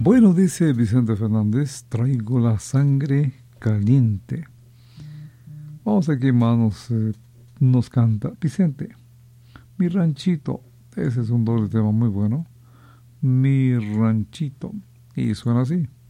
Bueno, dice Vicente Fernández, traigo la sangre caliente. Vamos a ver qué más nos canta Vicente. Mi ranchito, ese es un doble tema muy bueno. Mi ranchito. Y suena así.